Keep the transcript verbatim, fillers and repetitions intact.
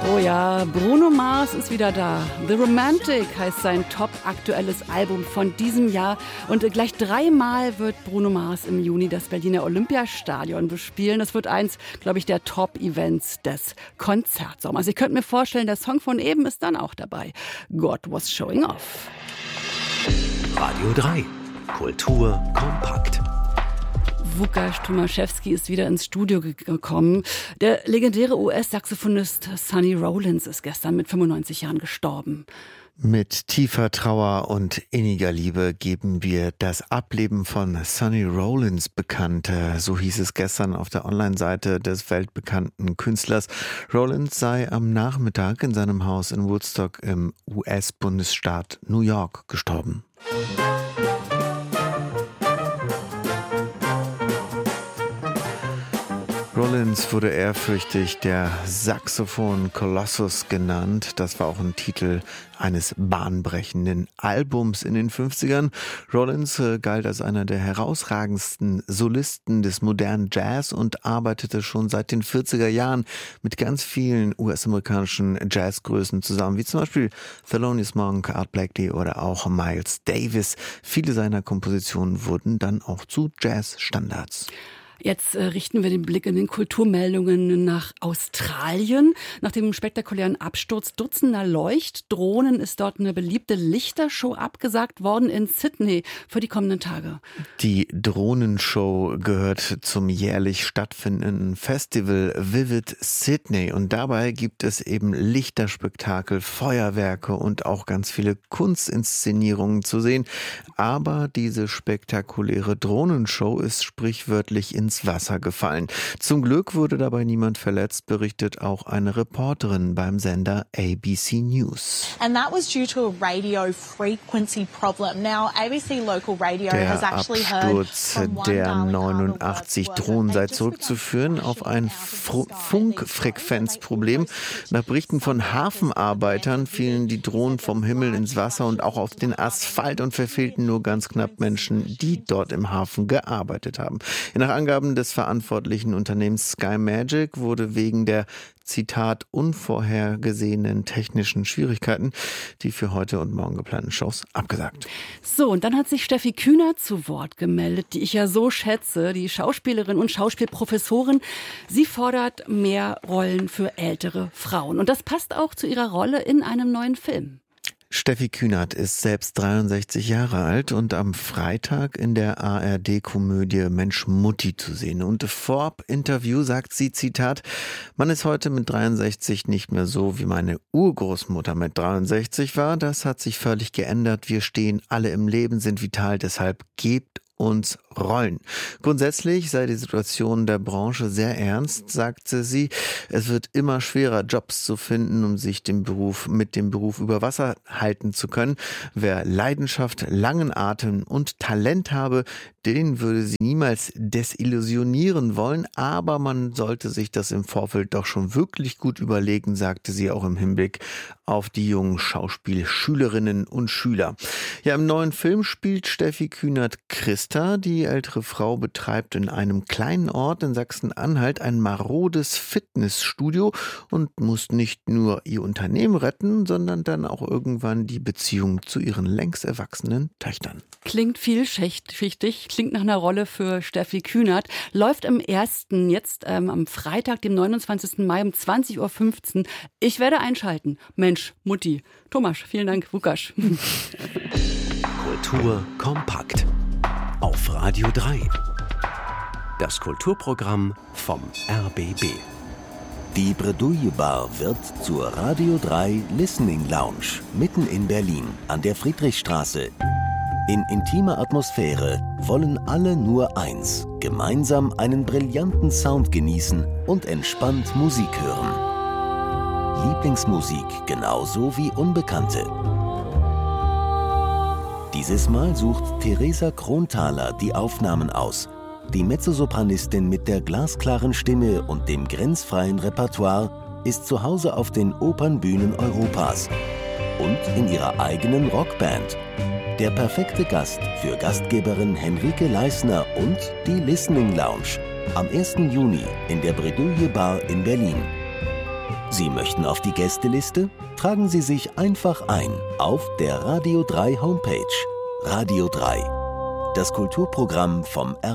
Oh ja, Bruno Mars ist wieder da. The Romantic heißt sein top-aktuelles Album von diesem Jahr. Und gleich dreimal wird Bruno Mars im Juni das Berliner Olympiastadion bespielen. Das wird eins, glaube ich, der Top-Events des Konzertsommers. Ich könnte mir vorstellen, der Song von eben ist dann auch dabei. God was showing off. Radio drei. Kultur kompakt. Łukasz Tomaszewski ist wieder ins Studio gekommen. Der legendäre U S-Saxophonist Sonny Rollins ist gestern mit fünfundneunzig Jahren gestorben. Mit tiefer Trauer und inniger Liebe geben wir das Ableben von Sonny Rollins bekannt. So hieß es gestern auf der Online-Seite des weltbekannten Künstlers. Rollins sei am Nachmittag in seinem Haus in Woodstock im U S-Bundesstaat New York gestorben. Rollins wurde ehrfürchtig der Saxophon-Kolossus genannt. Das war auch ein Titel eines bahnbrechenden Albums in den fünfzigern. Rollins äh, galt als einer der herausragendsten Solisten des modernen Jazz und arbeitete schon seit den vierziger Jahren mit ganz vielen U S-amerikanischen Jazzgrößen zusammen, wie zum Beispiel Thelonious Monk, Art Blakey oder auch Miles Davis. Viele seiner Kompositionen wurden dann auch zu Jazzstandards. Jetzt äh, richten wir den Blick in den Kulturmeldungen nach Australien. Nach dem spektakulären Absturz dutzender Leuchtdrohnen ist dort eine beliebte Lichtershow abgesagt worden in Sydney für die kommenden Tage. Die Drohnenshow gehört zum jährlich stattfindenden Festival Vivid Sydney. Und dabei gibt es eben Lichterspektakel, Feuerwerke und auch ganz viele Kunstinszenierungen zu sehen. Aber diese spektakuläre Drohnenshow ist sprichwörtlich ins Wasser gefallen. Zum Glück wurde dabei niemand verletzt, berichtet auch eine Reporterin beim Sender A B C News. And that was due to a radio frequency problem. Now A B C local radio has actually heard Der Absturz der neunundachtzig Drohnen sei zurückzuführen auf ein Funkfrequenzproblem. Nach Berichten von Hafenarbeitern fielen die Drohnen vom Himmel ins Wasser und auch auf den Asphalt und verfehlten nur ganz knapp Menschen, die dort im Hafen gearbeitet haben. Nach Angaben des verantwortlichen Unternehmens Sky Magic wurde wegen der, Zitat, unvorhergesehenen technischen Schwierigkeiten die für heute und morgen geplanten Shows abgesagt. So, und dann hat sich Steffi Kühnert zu Wort gemeldet, die ich ja so schätze, die Schauspielerin und Schauspielprofessorin. Sie fordert mehr Rollen für ältere Frauen. Und das passt auch zu ihrer Rolle in einem neuen Film. Steffi Kühnert ist selbst dreiundsechzig Jahre alt und am Freitag in der A R D-Komödie Mensch Mutti zu sehen. Und im Vorab-Interview sagt sie, Zitat, man ist heute mit dreiundsechzig nicht mehr so, wie meine Urgroßmutter mit dreiundsechzig war. Das hat sich völlig geändert. Wir stehen alle im Leben, sind vital, deshalb gebt uns Rollen. Grundsätzlich sei die Situation der Branche sehr ernst, sagte sie. Es wird immer schwerer, Jobs zu finden, um sich den Beruf mit dem Beruf über Wasser halten zu können. Wer Leidenschaft, langen Atem und Talent habe, den würde sie niemals desillusionieren wollen, aber man sollte sich das im Vorfeld doch schon wirklich gut überlegen, sagte sie auch im Hinblick auf die jungen Schauspielschülerinnen und Schüler. Ja, im neuen Film spielt Steffi Kühnert Christa. Die ältere Frau betreibt in einem kleinen Ort in Sachsen-Anhalt ein marodes Fitnessstudio und muss nicht nur ihr Unternehmen retten, sondern dann auch irgendwann die Beziehung zu ihren längst erwachsenen Töchtern. Klingt vielschichtig, klingt nach einer Rolle für Steffi Kühnert. Läuft im ersten, jetzt ähm, am Freitag, dem neunundzwanzigsten Mai um zwanzig Uhr fünfzehn. Ich werde einschalten. Mensch, Mutti. Thomas, vielen Dank, Łukasz. Kultur kompakt. Auf Radio drei. Das Kulturprogramm vom R B B. Die Bredouille Bar wird zur Radio drei Listening Lounge mitten in Berlin an der Friedrichstraße. In intimer Atmosphäre wollen alle nur eins: gemeinsam einen brillanten Sound genießen und entspannt Musik hören. Lieblingsmusik genauso wie Unbekannte. Dieses Mal sucht Theresa Kronthaler die Aufnahmen aus. Die Mezzosopranistin mit der glasklaren Stimme und dem grenzfreien Repertoire ist zu Hause auf den Opernbühnen Europas und in ihrer eigenen Rockband. Der perfekte Gast für Gastgeberin Henrike Leisner und die Listening Lounge am ersten Juni in der Bredouille Bar in Berlin. Sie möchten auf die Gästeliste? Tragen Sie sich einfach ein auf der Radio drei Homepage. Radio drei, das Kulturprogramm vom R